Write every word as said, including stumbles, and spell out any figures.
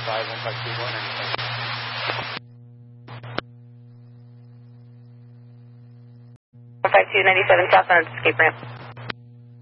five one five two one. one five two ninety-seven southbound escape ramp.